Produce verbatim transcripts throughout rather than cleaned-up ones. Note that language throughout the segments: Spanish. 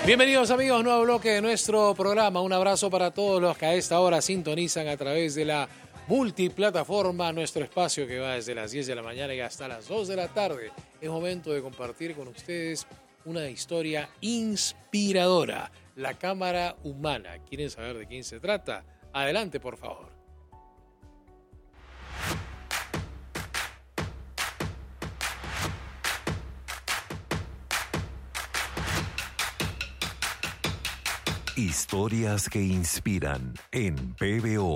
Bienvenidos amigos, nuevo bloque de nuestro programa. Un abrazo para todos los que a esta hora sintonizan a través de la multiplataforma, nuestro espacio que va desde las diez de la mañana y hasta las dos de la tarde. Es momento de compartir con ustedes una historia inspiradora, la cámara humana. ¿Quieren saber de quién se trata? Adelante, por favor. Historias que inspiran en P B O.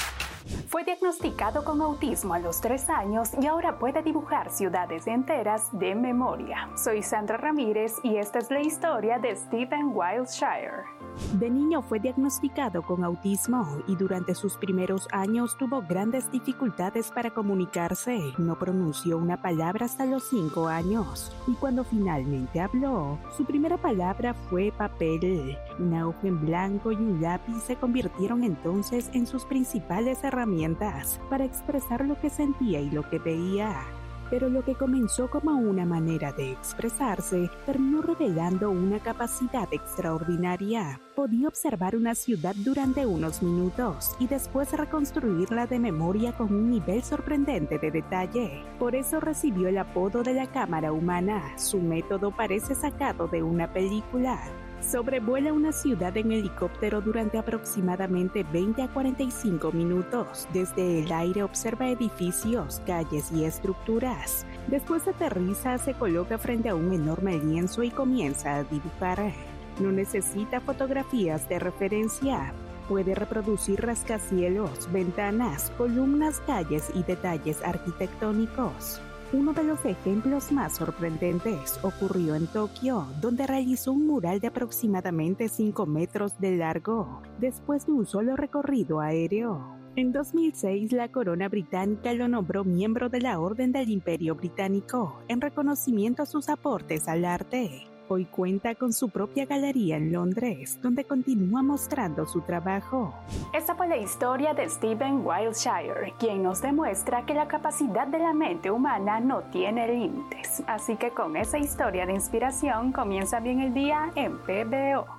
Fue diagnosticado con autismo a los tres años y ahora puede dibujar ciudades enteras de memoria. Soy Sandra Ramírez y esta es la historia de Stephen Wiltshire. De niño fue diagnosticado con autismo y durante sus primeros años tuvo grandes dificultades para comunicarse. No pronunció una palabra hasta los cinco años y cuando finalmente habló, su primera palabra fue papel. Una hoja en blanco y un lápiz se convirtieron entonces en sus principales herramientas para expresar lo que sentía y lo que veía. Pero lo que comenzó como una manera de expresarse terminó revelando una capacidad extraordinaria. Podía observar una ciudad durante unos minutos y después reconstruirla de memoria con un nivel sorprendente de detalle. Por eso recibió el apodo de la cámara humana. Su método parece sacado de una película. Sobrevuela una ciudad en helicóptero durante aproximadamente veinte a cuarenta y cinco minutos. Desde el aire observa edificios, calles y estructuras. Después aterriza, se coloca frente a un enorme lienzo y comienza a dibujar. No necesita fotografías de referencia. Puede reproducir rascacielos, ventanas, columnas, calles y detalles arquitectónicos. Uno de los ejemplos más sorprendentes ocurrió en Tokio, donde realizó un mural de aproximadamente cinco metros de largo, después de un solo recorrido aéreo. En dos mil seis, la corona británica lo nombró miembro de la Orden del Imperio Británico, en reconocimiento a sus aportes al arte. Hoy cuenta con su propia galería en Londres, donde continúa mostrando su trabajo. Esta fue la historia de Stephen Wiltshire, quien nos demuestra que la capacidad de la mente humana no tiene límites. Así que con esa historia de inspiración comienza bien el día en P B O.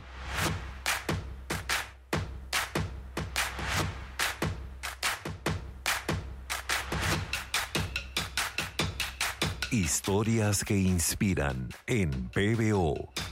Historias que inspiran en P B O.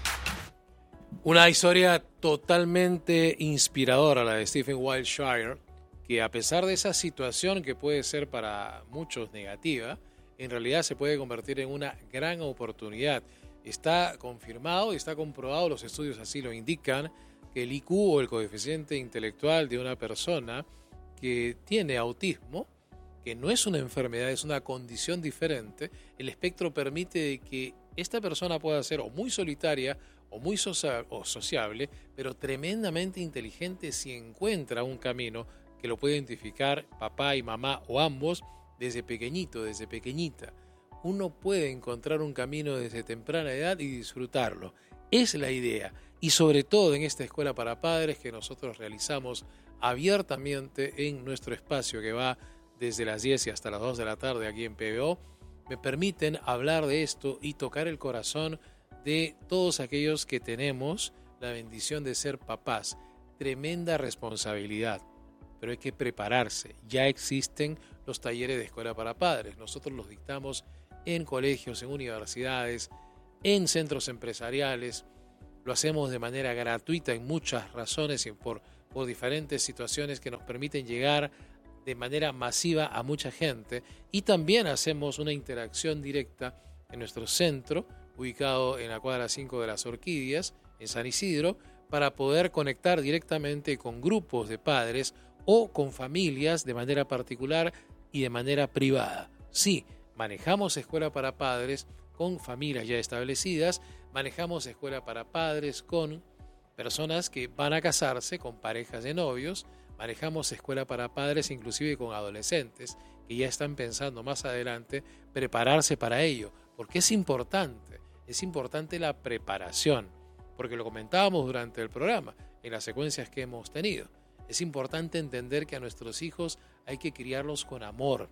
Una historia totalmente inspiradora, la de Stephen Wiltshire, que a pesar de esa situación que puede ser para muchos negativa, en realidad se puede convertir en una gran oportunidad. Está confirmado y está comprobado, los estudios así lo indican, que el I Q o el coeficiente intelectual de una persona que tiene autismo, que no es una enfermedad, es una condición diferente, el espectro permite que esta persona pueda ser o muy solitaria o muy socia- o sociable, pero tremendamente inteligente si encuentra un camino que lo puede identificar papá y mamá o ambos desde pequeñito, desde pequeñita. Uno puede encontrar un camino desde temprana edad y disfrutarlo. Es la idea. Y sobre todo en esta escuela para padres que nosotros realizamos abiertamente en nuestro espacio que va desde las diez y hasta las dos de la tarde aquí en P B O, me permiten hablar de esto y tocar el corazón de todos aquellos que tenemos la bendición de ser papás. Tremenda responsabilidad, pero hay que prepararse. Ya existen los talleres de escuela para padres. Nosotros los dictamos en colegios, en universidades, en centros empresariales. Lo hacemos de manera gratuita en muchas razones y por, por diferentes situaciones que nos permiten llegar de manera masiva a mucha gente, y también hacemos una interacción directa en nuestro centro, ubicado en la cuadra cinco de las Orquídeas, en San Isidro, para poder conectar directamente con grupos de padres o con familias de manera particular y de manera privada. Sí, manejamos escuela para padres con familias ya establecidas, manejamos escuela para padres con personas que van a casarse, con parejas de novios, manejamos escuela para padres inclusive con adolescentes que ya están pensando más adelante prepararse para ello, porque es importante, es importante la preparación, porque lo comentábamos durante el programa, en las secuencias que hemos tenido. Es importante entender que a nuestros hijos hay que criarlos con amor.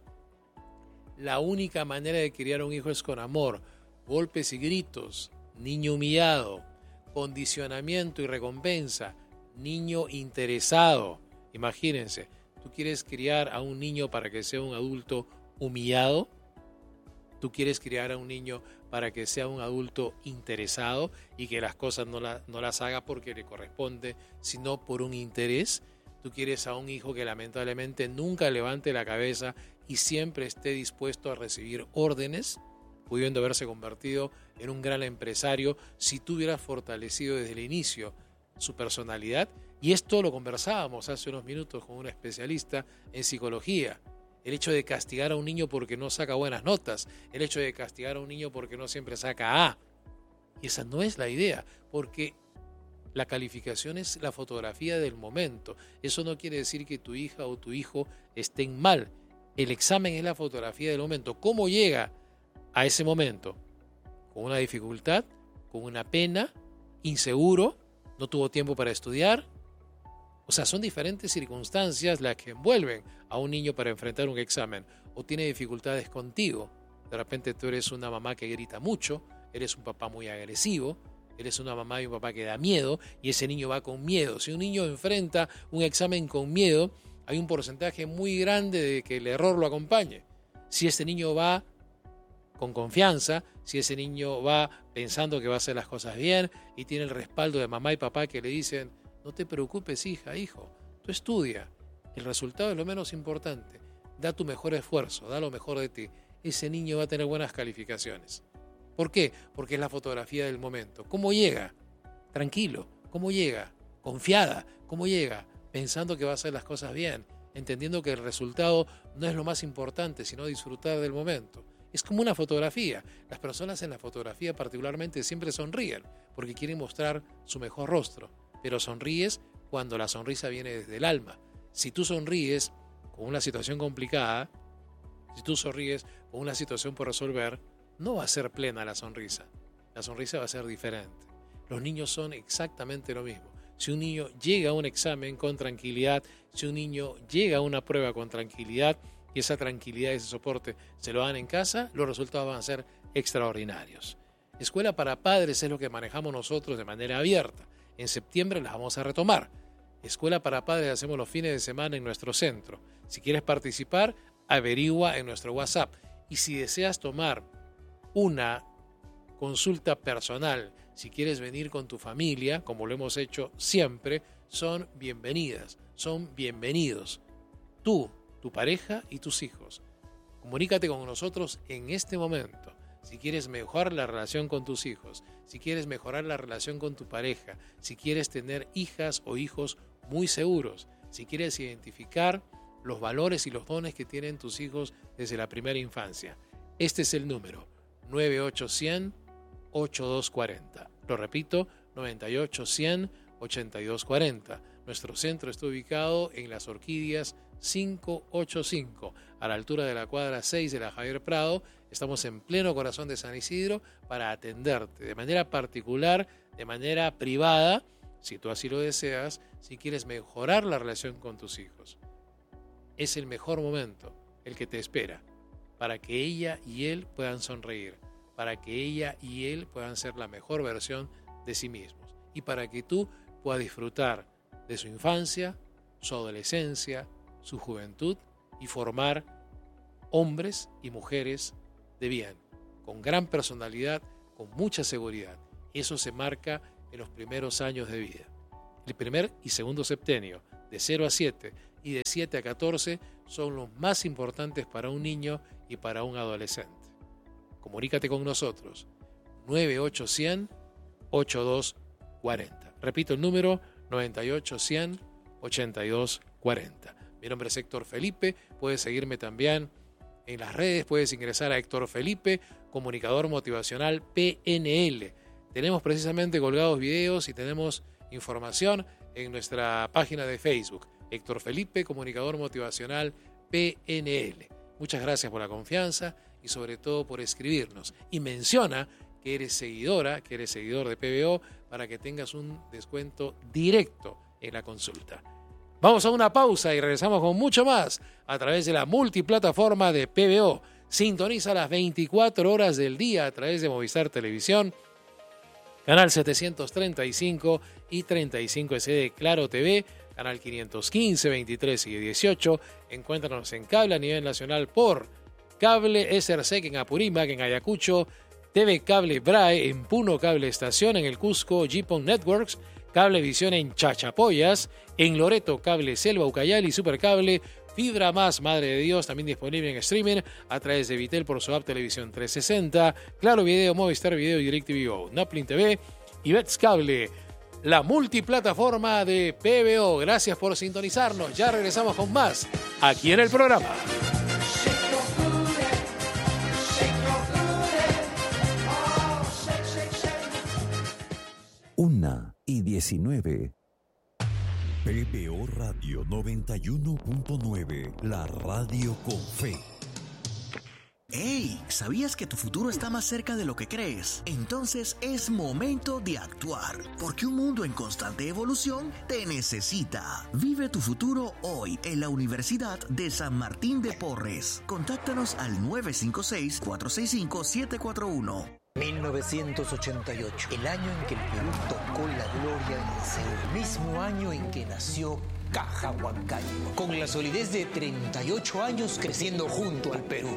La única manera de criar a un hijo es con amor, golpes y gritos, niño humillado, condicionamiento y recompensa. Niño interesado. Imagínense, ¿tú quieres criar a un niño para que sea un adulto humillado? ¿Tú quieres criar a un niño para que sea un adulto interesado y que las cosas no, la, no las haga porque le corresponde, sino por un interés? ¿Tú quieres a un hijo que lamentablemente nunca levante la cabeza y siempre esté dispuesto a recibir órdenes, pudiendo haberse convertido en un gran empresario si tú hubieras fortalecido desde el inicio su personalidad? Y esto lo conversábamos hace unos minutos con una especialista en psicología. El hecho de castigar a un niño porque no saca buenas notas, el hecho de castigar a un niño porque no siempre saca A. Y esa no es la idea, porque la calificación es la fotografía del momento. Eso no quiere decir que tu hija o tu hijo estén mal. El examen es la fotografía del momento. ¿Cómo llega a ese momento? ¿Con una dificultad? ¿Con una pena? ¿Inseguro? ¿No tuvo tiempo para estudiar? O sea, son diferentes circunstancias las que envuelven a un niño para enfrentar un examen. O tiene dificultades contigo. De repente tú eres una mamá que grita mucho, eres un papá muy agresivo, eres una mamá y un papá que da miedo y ese niño va con miedo. Si un niño enfrenta un examen con miedo, hay un porcentaje muy grande de que el error lo acompañe. Si este niño va con confianza, si ese niño va pensando que va a hacer las cosas bien y tiene el respaldo de mamá y papá que le dicen: no te preocupes, hija, hijo, tú estudia. El resultado es lo menos importante. Da tu mejor esfuerzo, da lo mejor de ti. Ese niño va a tener buenas calificaciones. ¿Por qué? Porque es la fotografía del momento. ¿Cómo llega? Tranquilo. ¿Cómo llega? Confiada. ¿Cómo llega? Pensando que va a hacer las cosas bien, entendiendo que el resultado no es lo más importante, sino disfrutar del momento. Es como una fotografía. Las personas en la fotografía particularmente siempre sonríen porque quieren mostrar su mejor rostro. Pero sonríes cuando la sonrisa viene desde el alma. Si tú sonríes con una situación complicada, si tú sonríes con una situación por resolver, no va a ser plena la sonrisa. La sonrisa va a ser diferente. Los niños son exactamente lo mismo. Si un niño llega a un examen con tranquilidad, si un niño llega a una prueba con tranquilidad y esa tranquilidad y ese soporte se lo dan en casa, los resultados van a ser extraordinarios. Escuela para padres es lo que manejamos nosotros de manera abierta. En septiembre las vamos a retomar. Escuela para padres hacemos los fines de semana en nuestro centro. Si quieres participar, averigua en nuestro WhatsApp. Y si deseas tomar una consulta personal, si quieres venir con tu familia, como lo hemos hecho siempre, son bienvenidas, son bienvenidos. Tú, tu pareja y tus hijos. Comunícate con nosotros en este momento. Si quieres mejorar la relación con tus hijos, si quieres mejorar la relación con tu pareja, si quieres tener hijas o hijos muy seguros, si quieres identificar los valores y los dones que tienen tus hijos desde la primera infancia. Este es el número nueve ocho cero cero, ocho dos cuatro cero. Lo repito, nueve ocho cero cero, ocho dos cuatro cero. Nuestro centro está ubicado en Las Orquídeas quinientos ochenta y cinco, a la altura de la cuadra seis de la Javier Prado. Estamos en pleno corazón de San Isidro para atenderte de manera particular, de manera privada, si tú así lo deseas, si quieres mejorar la relación con tus hijos. Es el mejor momento, el que te espera, para que ella y él puedan sonreír, para que ella y él puedan ser la mejor versión de sí mismos y para que tú puedas disfrutar de su infancia, su adolescencia, su juventud y formar hombres y mujeres de bien, con gran personalidad, con mucha seguridad. Eso se marca en los primeros años de vida. El primer y segundo septenio, de cero a siete y de siete a catorce, son los más importantes para un niño y para un adolescente. Comunícate con nosotros, nueve ocho cero cero, ocho dos cuatro cero. Repito el número, nueve ocho cero cero, ocho dos cuatro cero. Mi nombre es Héctor Felipe, puedes seguirme también en las redes, puedes ingresar a Héctor Felipe, comunicador motivacional P N L. Tenemos precisamente colgados videos y tenemos información en nuestra página de Facebook, Héctor Felipe, comunicador motivacional P N L. Muchas gracias por la confianza y sobre todo por escribirnos. Y menciona que eres seguidora, que eres seguidor de P B O para que tengas un descuento directo en la consulta. Vamos a una pausa y regresamos con mucho más a través de la multiplataforma de P B O. Sintoniza las veinticuatro horas del día a través de Movistar Televisión Canal setecientos treinta y cinco y treinta y cinco S D Claro T V, canal quinientos quince, veintitrés y dieciocho. Encuéntranos en cable a nivel nacional por Cable S R C en Apurímac, en Ayacucho, T V Cable Brae en Puno Cable Estación, en el Cusco Gpon Networks, Cablevisión en Chachapoyas, en Loreto Cable Selva, Ucayali, Supercable, Fibra Más, Madre de Dios, también disponible en streaming a través de Vitel por su app Televisión trescientos sesenta, Claro Video, Movistar Video y DirecTV Go, Naplin T V y Bets Cable, la multiplataforma de P B O. Gracias por sintonizarnos. Ya regresamos con más aquí en el programa. Una y diecinueve. P B O Radio noventa y uno punto nueve, la radio con fe. ¡Hey! ¿Sabías que tu futuro está más cerca de lo que crees? Entonces es momento de actuar, porque un mundo en constante evolución te necesita. Vive tu futuro hoy en la Universidad de San Martín de Porres. Contáctanos al nueve cinco seis, cuatro seis cinco, siete cuatro uno. mil novecientos ochenta y ocho, el año en que el Perú tocó la gloria en el cielo, el mismo año en que nació Caja Huancayo, con la solidez de treinta y ocho años creciendo junto al Perú.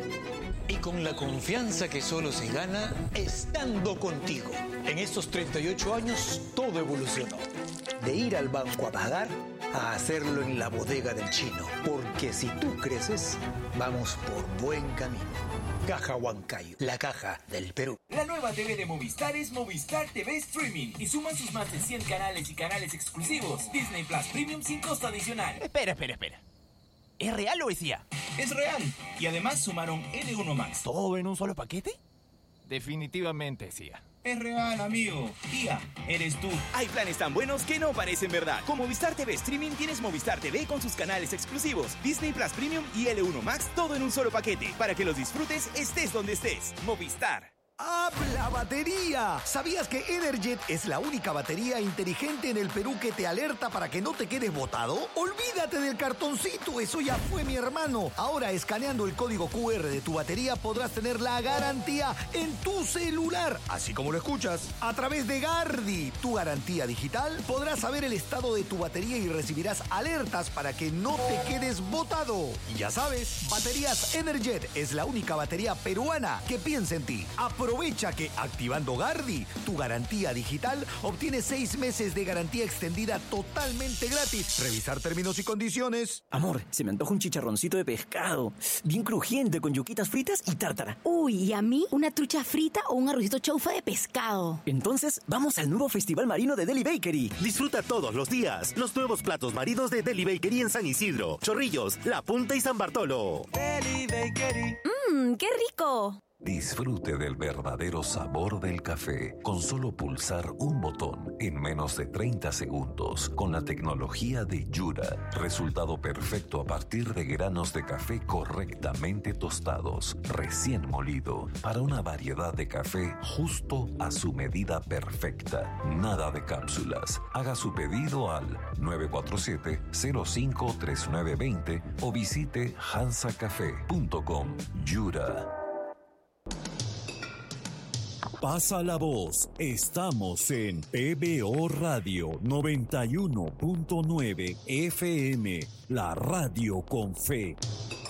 Y con la confianza que solo se gana estando contigo. En estos treinta y ocho años todo evolucionó. De ir al banco a pagar a hacerlo en la bodega del chino. Porque si tú creces, vamos por buen camino. Caja Huancayo, la caja del Perú. La nueva T V de Movistar es Movistar T V Streaming y suman sus más de cien canales y canales exclusivos. Disney Plus Premium sin costo adicional. Espera, espera, espera. ¿Es real o es I A? Es real. Y además sumaron L uno Max. ¿Todo en un solo paquete? Definitivamente es I A. Es real, amigo. I A, eres tú. Hay planes tan buenos que no parecen verdad. Con Movistar T V Streaming tienes Movistar T V con sus canales exclusivos, Disney Plus Premium y L uno Max, todo en un solo paquete, para que los disfrutes estés donde estés. Movistar. ¡Habla batería! ¿Sabías que Energet es la única batería inteligente en el Perú que te alerta para que no te quedes botado? Olvídate del cartoncito, eso ya fue, mi hermano. Ahora, escaneando el código Q R de tu batería, podrás tener la garantía en tu celular, así como lo escuchas. A través de Gardi, tu garantía digital, podrás saber el estado de tu batería y recibirás alertas para que no te quedes botado. Y ya sabes, Baterías Energet es la única batería peruana que piensa en ti. Aprovecha que activando Gardi, tu garantía digital, obtienes seis meses de garantía extendida totalmente gratis. Revisar términos y condiciones. Amor, se me antoja un chicharroncito de pescado, bien crujiente con yuquitas fritas y tártara. Uy, ¿y a mí? ¿Una trucha frita o un arrocito chaufa de pescado? Entonces, vamos al nuevo Festival Marino de Deli Bakery. Disfruta todos los días los nuevos platos marinos de Deli Bakery en San Isidro, Chorrillos, La Punta y San Bartolo. Deli Bakery. Mmm, ¡qué rico! Disfrute del verdadero sabor del café con solo pulsar un botón en menos de treinta segundos con la tecnología de Yura. Resultado perfecto a partir de granos de café correctamente tostados, recién molido, para una variedad de café justo a su medida perfecta. Nada de cápsulas. Haga su pedido al nueve cuatro siete, cero cinco, tres nueve dos cero o visite hansa café punto com. Yura. Pasa la voz, estamos en P B O Radio noventa y uno punto nueve F M, la radio con fe.